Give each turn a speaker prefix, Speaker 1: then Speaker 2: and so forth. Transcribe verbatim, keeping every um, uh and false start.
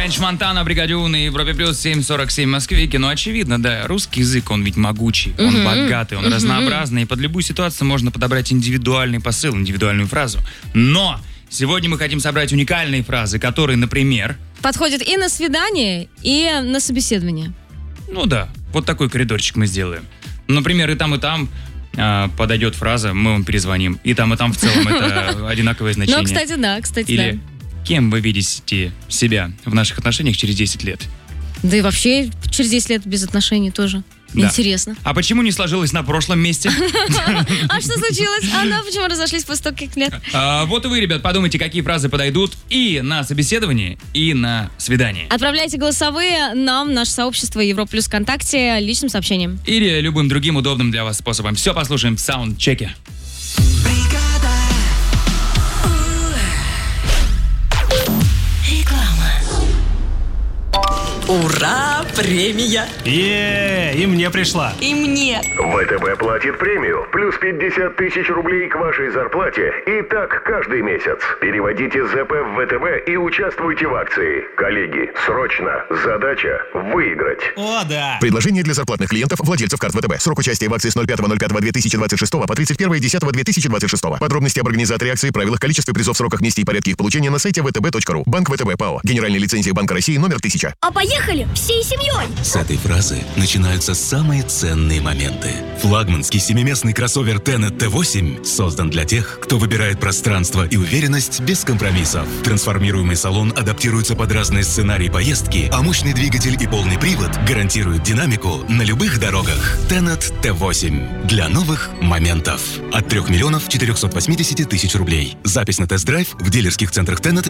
Speaker 1: Френч Монтана, Бригадюн и Европе Плюс, семь сорок семь в Москве. Ну, очевидно, да, русский язык, он ведь могучий, он
Speaker 2: Мгм.
Speaker 1: богатый, он
Speaker 2: Мгм.
Speaker 1: разнообразный, и под любую ситуацию можно подобрать индивидуальный посыл, индивидуальную фразу. Но сегодня мы хотим собрать уникальные фразы, которые, например...
Speaker 2: Подходит и на свидание, и на собеседование.
Speaker 1: Ну да, вот такой коридорчик мы сделаем. Например, и там, и там а, подойдет фраза, мы вам перезвоним. И там, и там в целом это одинаковое значение.
Speaker 2: Ну, кстати, да, кстати,
Speaker 1: Или
Speaker 2: да.
Speaker 1: кем вы видите себя в наших отношениях через десять лет?
Speaker 2: Да и вообще через десять лет без отношений тоже.
Speaker 1: Да.
Speaker 2: Интересно.
Speaker 1: А почему не сложилось на прошлом месте?
Speaker 2: А что случилось? А ну почему разошлись после стольких лет?
Speaker 1: А, вот и вы, ребят, подумайте, какие фразы подойдут и на собеседовании, и на свидании.
Speaker 2: Отправляйте голосовые нам, наше сообщество Европа Плюс ВКонтакте личным сообщением.
Speaker 1: Или любым другим удобным для вас способом. Все послушаем в саундчеке.
Speaker 3: Ура! Премия!
Speaker 4: Е, и мне пришла.
Speaker 3: И мне!
Speaker 5: ВТБ платит премию. Плюс пятьдесят тысяч рублей к вашей зарплате. И так каждый месяц. Переводите ЗП в ВТБ и участвуйте в акции. Коллеги, срочно. Задача выиграть.
Speaker 4: О, да.
Speaker 6: Предложение для зарплатных клиентов, владельцев карт ВТБ. Срок участия в акции с ноль пятого ноль пятого две тысячи двадцать шестого по тридцать первое десятого две тысячи двадцать шестого. Подробности об организаторе акции, правилах, количестве призов, сроках, месте и порядке их получения на сайте вэ тэ бэ точка ру. Банк ВТБ ПАО. Генеральная лицензия Банка России номер тысяча.
Speaker 7: А поехали всей семьей!
Speaker 8: С этой фразы начинаются самые ценные моменты. Флагманский семиместный кроссовер Tenet тэ восемь создан для тех, кто выбирает пространство и уверенность без компромиссов. Трансформируемый салон адаптируется под разные сценарии поездки, а мощный двигатель и полный привод гарантируют динамику на любых дорогах. Tenet тэ восемь. Для новых моментов. От трех миллионов четырехсот восьмидесяти тысяч рублей. Запись на тест-драйв в дилерских центрах Tenet